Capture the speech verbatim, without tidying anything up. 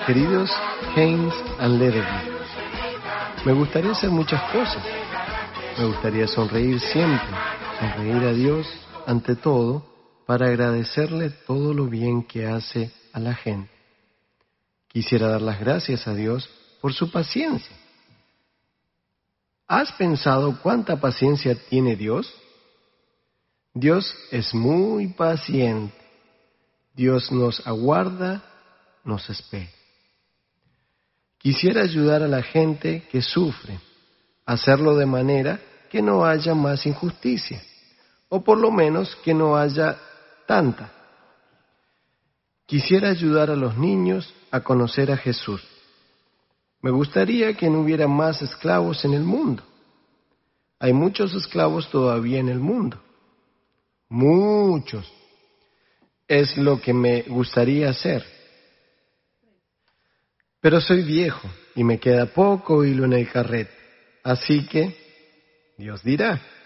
Queridos Haynes and Leatherby, me gustaría hacer muchas cosas. Me gustaría sonreír siempre, sonreír a Dios ante todo, para agradecerle todo lo bien que hace a la gente. Quisiera dar las gracias a Dios por su paciencia. ¿Has pensado cuánta paciencia tiene Dios? Dios es muy paciente. Dios nos aguarda, nos espera. Quisiera ayudar a la gente que sufre, hacerlo de manera que no haya más injusticia, o por lo menos que no haya tanta. Quisiera ayudar a los niños a conocer a Jesús. Me gustaría que no hubiera más esclavos en el mundo. Hay muchos esclavos todavía en el mundo. Muchos. Es lo que me gustaría hacer. Pero soy viejo y me queda poco hilo en el carrete. Así que, Dios dirá.